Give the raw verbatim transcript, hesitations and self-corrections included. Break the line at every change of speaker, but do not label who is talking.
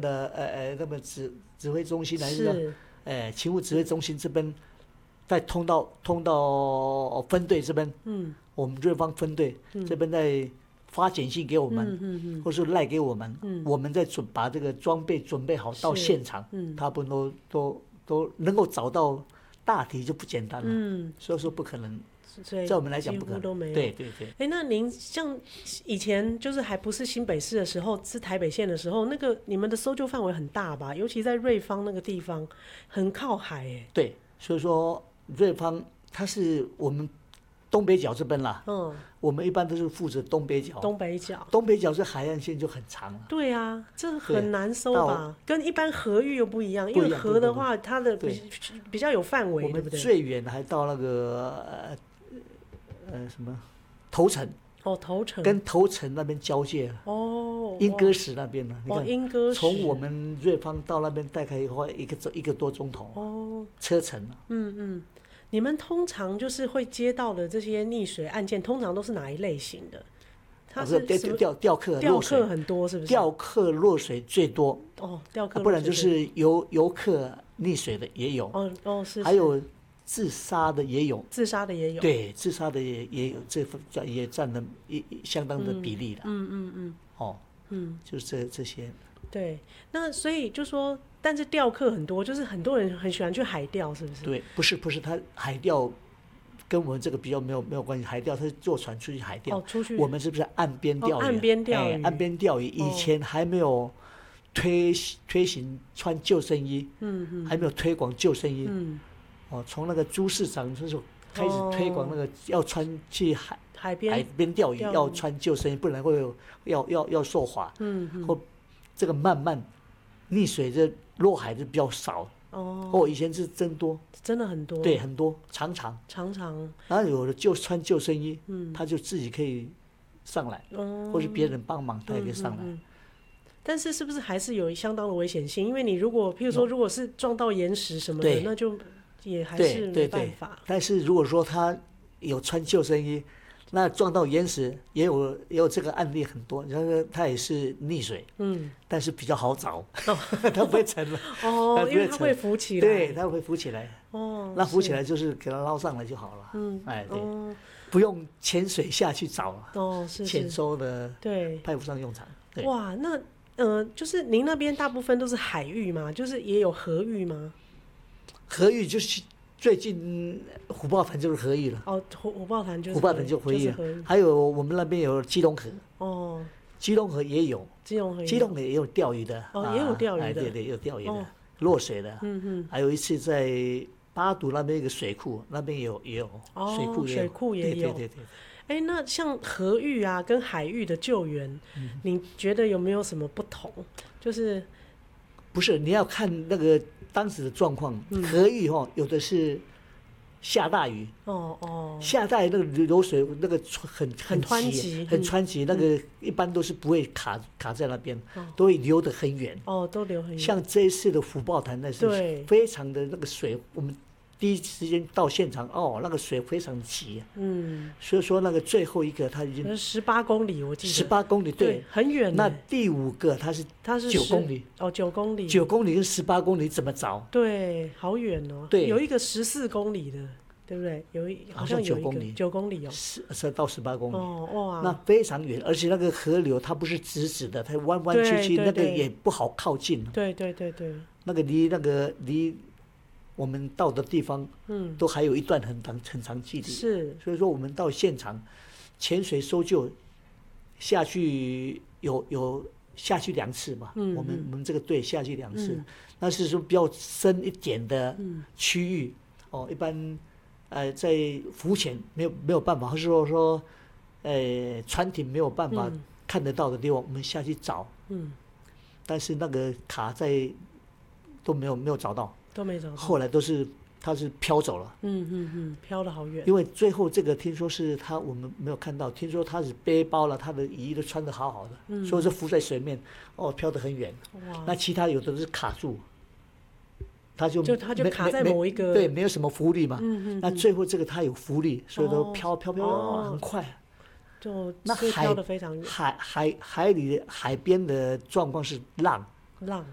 的呃呃那么指指挥中心还是呃勤务指挥中心这边，再通到通到分队这边，嗯，我们瑞芳分队、嗯、这边再发简讯给我们，嗯嗯嗯、或是赖给我们，嗯、我们再准把这个装备准备好到现场，嗯，他们都都都能够找到大体就不简单了，嗯，所以说不可能。在我们来讲不可能，
都没有。
对对对。
哎，那您像以前就是还不是新北市的时候，是台北县的时候，那个你们的搜救范围很大吧？尤其在瑞芳那个地方，很靠海哎。
对，所以说瑞芳它是我们东北角这边啦，嗯，我们一般都是负责东北角。
东北角，
东北角是海岸线就很长了。
对啊，这很难搜吧？跟一般河域又不一样，因为河的话，它的比比较有范围，
对不对？我们最远还到那个呃。呃，什么头城？
哦，头城
跟头城那边交界了。
哦，
莺歌石那边呢？
哦，莺歌石
从我们瑞芳到那边大概花一个一个多钟头。哦，车程啊。
嗯嗯，你们通常就是会接到的这些溺水案件，通常都是哪一类型的？
它是钓钓客
钓客很多，是不是？
钓客落水最多。
哦，钓客、啊，
不然就是游游客溺水的也有。
哦哦，是。
还有。自杀的也有，
自杀的也有，
对，自杀的也也有，这也占了一相当的比例了。
嗯嗯嗯，
哦，嗯，就是这这些。
对，那所以就说，但是钓客很多，就是很多人很喜欢去海钓，是不是？
对，不是不是，他海钓跟我们这个比较没有没有关系。海钓他是坐船出去海钓，
哦，出去。
我们是不是岸边钓鱼？
哦、岸边钓鱼、
哎，岸边钓鱼。以前还没有推推行穿救生衣，嗯嗯，还没有推广救生衣，嗯。哦，从那个朱市长那时候开始推广那个要穿去海
海边
海边钓鱼要穿救生衣，不然会有要要要受罚。嗯嗯。或这个慢慢溺水这落海就比较少。哦。哦，以前是真多，
真的很多。
对，很多常常
常常。
然后有的就穿救生衣，嗯，他就自己可以上来，哦，或是别人帮忙，他也可以上来。嗯嗯嗯，
但是是不是还是有相当的危险性？因为你如果譬如说如果是撞到岩石什么的，那就。也还是没办法。
对对对，但是如果说他有穿救生衣，那撞到岩石也有也有这个案例很多。你说他也是溺水，嗯，但是比较好找，哦、他不会沉了。
哦，因为他会浮起来。
对，他会浮起来。哦，那浮起来就是给他捞上来就好了。嗯，哎，对，哦、不用潜水下去找。
哦，是
潜收的，
对，
派不上用场。
哇，那呃，就是您那边大部分都是海域吗？就是也有河域吗？
河域就是最近虎豹潭就是河域了。
哦，虎虎豹潭就是
虎豹潭就河域了。还有我们那边有基隆河。哦，基隆河也有。
基隆河。
基隆河也有钓鱼的。
哦，也有钓鱼的。
哎，对对，有钓鱼的，落水的。嗯嗯。还有一次在八堵那边一个水库，那边也有也有水库也有。
水库也有。
对对对。
哎，那像河域啊跟海域的救援，你觉得有没有什么不同？就是。
不是，你要看那个当时的状况。嗯、河域哈，有的是下大雨，哦哦，下大雨那个流水那个很
很湍急，
很湍急，那个一般都是不会卡卡在那边，嗯、都会流得很远。
哦，都流很远。
像这一次的虎豹潭，那是非常的那个水，我们第一时间到现场，哦，那个水非常急、啊。嗯，所以说那个最后一个他已经
十八公里，我记得
十八公里，对，
对很远。
那第五个他是
他是
九公里，
哦，九公里，
九公里跟十八公里怎么找？
对，好远哦。
对，
有一个十四公里的，对不对？有一好像有一个九公里，九公里哦，
十到十八公里。
哦哇，
那非常远，而且那个河流它不是直直的，它弯弯曲曲，那个也不好靠近。
对对对对，
那个离那个离。我们到的地方，嗯，都还有一段很长很长距离，
是，
所以说我们到现场潜水搜救下去有有下去两次嘛，嗯，我们我们这个队下去两次，嗯、那是说比较深一点的区域，嗯、哦，一般呃在浮潜没有没有办法，或是说说呃船艇没有办法看得到的地方，嗯、我们下去找，嗯，但是那个卡在都没有没有找到。
都没找到，
后来都是他是飘走了。
嗯嗯嗯，飘得好远。
因为最后这个听说是他我们没有看到，听说他是背包了，他的衣都穿得好好的，嗯、所以是浮在水面，哦，飘得很远。哇！那其他有的是卡住，他就
就他就卡在某一个
对，没有什么浮力嘛。嗯嗯。那最后这个他有浮力，所以都飘飘飘、哦、很快。
就
那
飘得非常远。
海海海里海边的状况是浪。
浪